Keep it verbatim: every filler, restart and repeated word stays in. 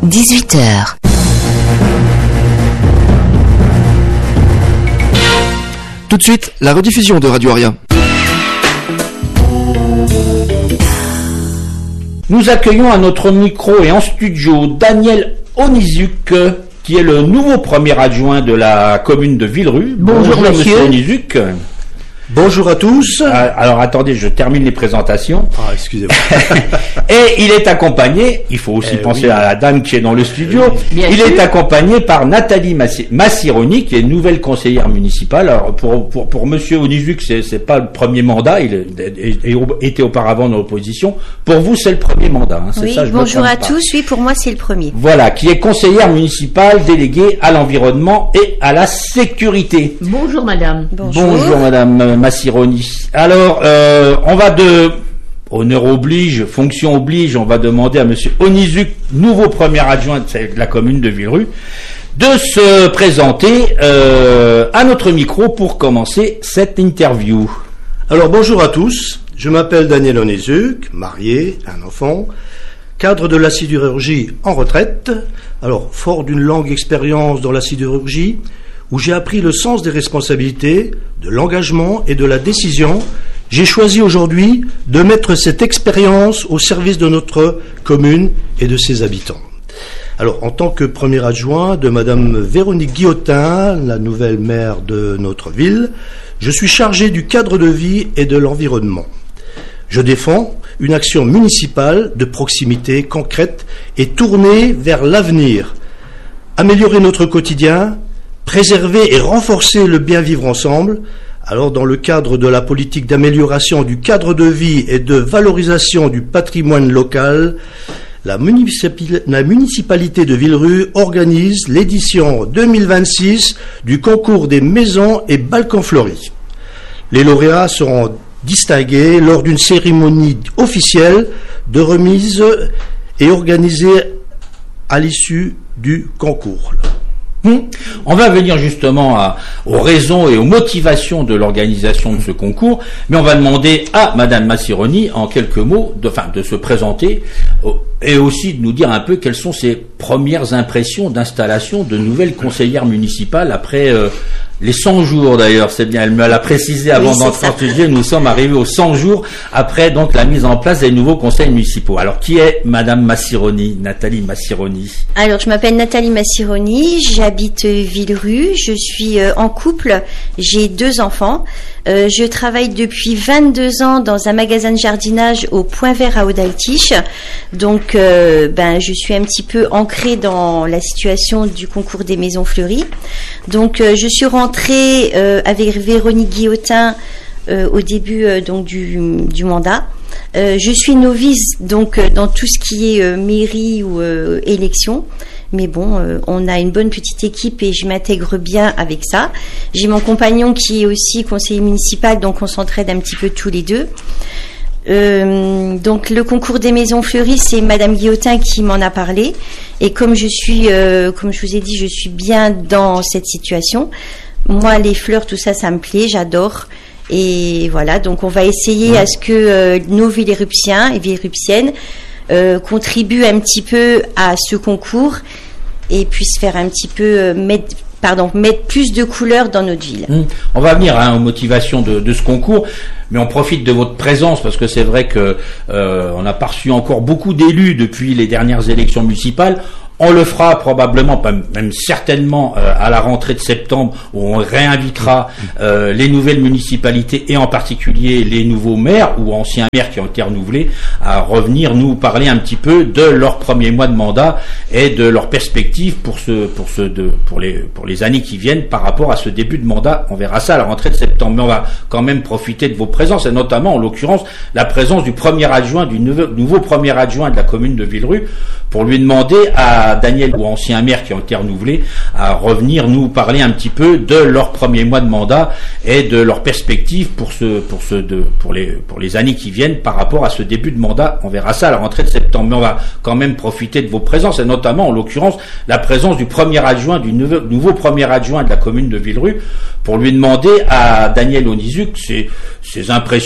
dix-huit heures. Tout de suite, la rediffusion de Radio Aria. Nous accueillons à notre micro et en studio Daniel Onizuc, qui est le nouveau premier adjoint de la commune de Villerue. Bonjour, Bonjour monsieur Onizuc. Bonjour à tous. Alors attendez, je termine les présentations. Ah, excusez-moi. Et il est accompagné, il faut aussi eh penser oui. à la dame qui est dans le studio, Bien il sûr. est accompagné par Nathalie Massironi, qui est nouvelle conseillère municipale. Alors pour pour pour monsieur Onizuc, c'est c'est pas le premier mandat, il était auparavant dans l'opposition. Pour vous, c'est le premier mandat, hein, c'est oui, ça, je bonjour à pas. tous, oui, pour moi c'est le premier. Voilà, qui est conseillère municipale déléguée à l'environnement et à la sécurité. Bonjour madame. Bonjour, Bonjour madame Massironi. Alors, euh, on va de honneur oblige, fonction oblige, on va demander à monsieur Onizuc, nouveau premier adjoint de la commune de Villerue, de se présenter euh, à notre micro pour commencer cette interview. Alors, bonjour à tous. Je m'appelle Daniel Onizuc, marié, un enfant, cadre de la sidérurgie en retraite. Alors, fort d'une longue expérience dans la sidérurgie, où j'ai appris le sens des responsabilités, de l'engagement et de la décision, j'ai choisi aujourd'hui de mettre cette expérience au service de notre commune et de ses habitants. Alors, en tant que premier adjoint de madame Véronique Guillotin, la nouvelle maire de notre ville, je suis chargé du cadre de vie et de l'environnement. Je défends une action municipale de proximité concrète et tournée vers l'avenir. Améliorer notre quotidien, préserver et renforcer le bien vivre ensemble. Alors, dans le cadre de la politique d'amélioration du cadre de vie et de valorisation du patrimoine local, la, municipal... la municipalité de Villerue organise l'édition deux mille vingt-six du concours des maisons et balcons fleuris. Les lauréats seront distingués lors d'une cérémonie officielle de remise et organisée à l'issue du concours. Hum. On va venir justement à, aux raisons et aux motivations de l'organisation de ce concours, mais on va demander à madame Massironi, en quelques mots, de, enfin, de se présenter et aussi de nous dire un peu quelles sont ses premières impressions d'installation de nouvelles conseillères municipales après euh, les cent jours d'ailleurs, c'est bien, elle me l'a précisé avant oui, d'entrer en studio, nous sommes arrivés aux cent jours après donc la mise en place des nouveaux conseils municipaux. Alors qui est madame Massironi, Nathalie Massironi? Alors je m'appelle Nathalie Massironi, j'habite Villerue, je suis euh, en couple, j'ai deux enfants, euh, je travaille depuis vingt-deux ans dans un magasin de jardinage au Point Vert à Haut-d'Altiche, donc euh, ben, je suis un petit peu ancrée dans la situation du concours des maisons fleuries. Donc euh, je suis rentrée euh, avec Véronique Guillotin euh, au début euh, donc du, du mandat. Euh, je suis novice donc euh, dans tout ce qui est euh, mairie ou euh, élection. Mais bon, euh, on a une bonne petite équipe et je m'intègre bien avec ça. J'ai mon compagnon qui est aussi conseiller municipal, donc on s'entraide un petit peu tous les deux. Euh, donc le concours des maisons fleuries, c'est madame Guillotin qui m'en a parlé, et comme je suis euh, comme je vous ai dit, je suis bien dans cette situation. Moi, les fleurs, tout ça, ça me plaît, j'adore, et voilà, donc on va essayer ouais. à ce que euh, nos Villérupsiens et Villérupsiennes euh, contribuent un petit peu à ce concours et puissent faire un petit peu euh, mettre Pardon, mettre plus de couleurs dans notre ville. Mmh. On va venir hein, aux motivations de, de ce concours, mais on profite de votre présence parce que c'est vrai que euh, on n'a pas reçu encore beaucoup d'élus depuis les dernières élections municipales. On le fera probablement, même certainement, euh, à la rentrée de septembre, où on réinvitera euh, les nouvelles municipalités et en particulier les nouveaux maires ou anciens maires qui ont été renouvelés à revenir nous parler un petit peu de leur premier mois de mandat et de leurs perspectives pour ce, pour ce, de, pour les, pour les années qui viennent par rapport à ce début de mandat. On verra ça à la rentrée de septembre, mais on va quand même profiter de vos présences et notamment, en l'occurrence, la présence du premier adjoint, du nouveau, nouveau premier adjoint de la commune de Villerue, pour lui demander à Daniel ou anciens maires qui ont été renouvelés à revenir nous parler un petit peu de leur premier mois de mandat et de leurs perspectives pour ce, pour ce, de, pour les, pour les années qui viennent par rapport à ce début de mandat. On verra ça à la rentrée de septembre, mais on va quand même profiter de vos présences et notamment, en l'occurrence, la présence du premier adjoint, du nouveau, nouveau premier adjoint de la commune de Villerue, pour lui demander à Daniel Onizuc ses, ses impressions